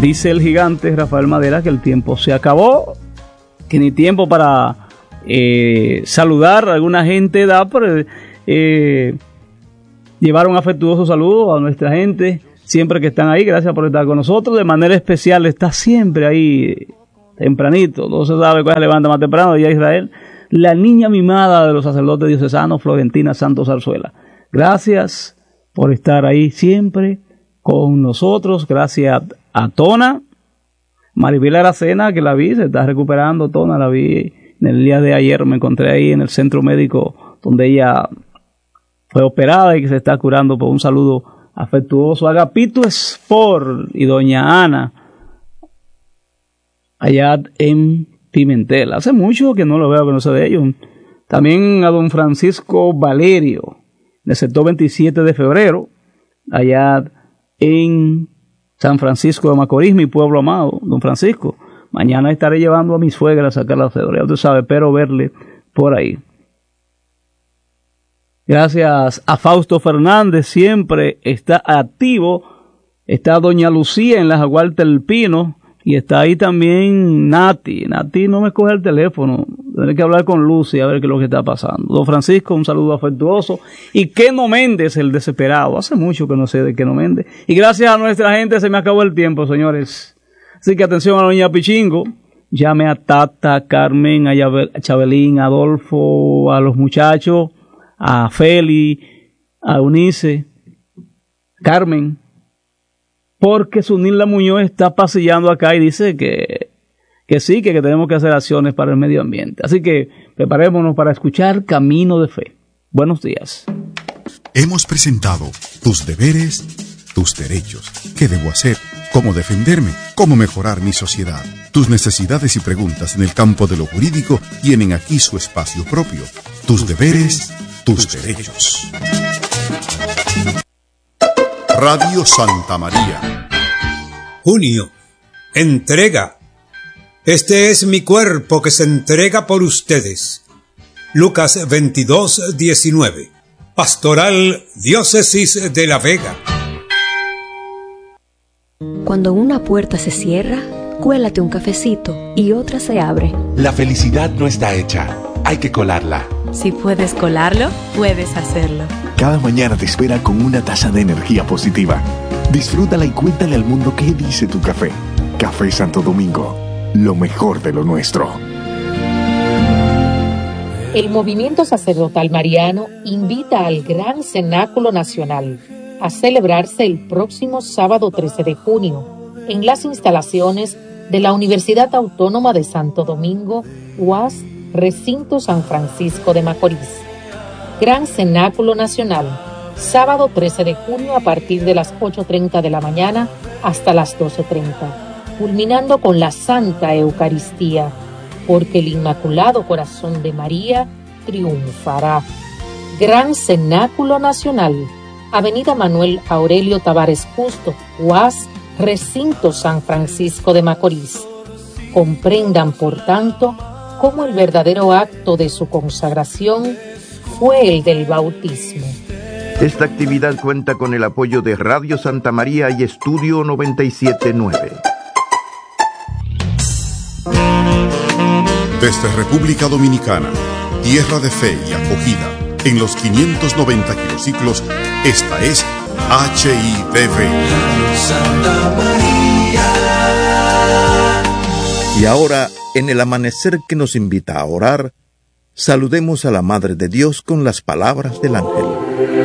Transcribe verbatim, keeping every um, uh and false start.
Dice el gigante Rafael Madera que el tiempo se acabó, que ni tiempo para eh, saludar a alguna gente da, pero eh, llevar un afectuoso saludo a nuestra gente, siempre que están ahí. Gracias por estar con nosotros. De manera especial está siempre ahí tempranito, no se sabe cuál se levanta más temprano, ya Israel, la niña mimada de los sacerdotes diocesanos, Florentina Santos Zarzuela. Gracias por estar ahí siempre con nosotros. Gracias a Tona, Maribel Aracena, que la vi, se está recuperando. Tona, la vi en el día de ayer, me encontré ahí en el centro médico donde ella fue operada y que se está curando. Por un saludo afectuoso a Agapito Sport y doña Ana allá en Pimentel. Hace mucho que no lo veo, que no sé de ellos. También a don Francisco Valerio, del sector veintisiete de febrero, allá en San Francisco de Macorís, mi pueblo amado. Don Francisco, mañana estaré llevando a mi suegra a sacar la cédula. Ya usted sabe, espero verle por ahí. Gracias a Fausto Fernández, siempre está activo. Está doña Lucía en la Jaguar del Pino. Y está ahí también Nati. Nati no me coge el teléfono. Tendré que hablar con Lucy a ver qué es lo que está pasando. Don Francisco, un saludo afectuoso. Y Keno Méndez, el desesperado. Hace mucho que no sé de Keno Méndez. Y gracias a nuestra gente se me acabó el tiempo, señores. Así que atención a la doña Pichingo. Llame a Tata, a Carmen, a Chabelín, a Adolfo, a los muchachos, a Feli, a Eunice, Carmen. Porque Sunilda Muñoz está pasillando acá y dice que, que sí, que, que tenemos que hacer acciones para el medio ambiente. Así que preparémonos para escuchar Camino de Fe. Buenos días. Hemos presentado Tus deberes, tus derechos. ¿Qué debo hacer? ¿Cómo defenderme? ¿Cómo mejorar mi sociedad? Tus necesidades y preguntas en el campo de lo jurídico tienen aquí su espacio propio. Tus deberes, tus derechos. Radio Santa María. Junio. Entrega. Este es mi cuerpo que se entrega por ustedes. Lucas veintidós, diecinueve. Pastoral Diócesis de La Vega. Cuando una puerta se cierra, cuélate un cafecito y otra se abre. La felicidad no está hecha, hay que colarla. Si puedes colarlo, puedes hacerlo. Cada mañana te espera con una taza de energía positiva. Disfrútala y cuéntale al mundo qué dice tu café. Café Santo Domingo, lo mejor de lo nuestro. El movimiento sacerdotal mariano invita al Gran Cenáculo Nacional a celebrarse el próximo sábado trece de junio en las instalaciones de la Universidad Autónoma de Santo Domingo, U A S, Recinto San Francisco de Macorís. Gran Cenáculo Nacional, sábado trece de junio a partir de las ocho treinta de la mañana hasta las doce treinta, culminando con la Santa Eucaristía, porque el Inmaculado Corazón de María triunfará. Gran Cenáculo Nacional, Avenida Manuel Aurelio Tavares Justo, U A S, Recinto San Francisco de Macorís. Comprendan, por tanto, cómo el verdadero acto de su consagración fue el del bautismo. Esta actividad cuenta con el apoyo de Radio Santa María y Estudio noventa y siete nueve. Desde República Dominicana, tierra de fe y acogida, en los quinientos noventa kilociclos, esta es H I D V. Santa María. Y ahora, en el amanecer que nos invita a orar, saludemos a la Madre de Dios con las palabras del ángel.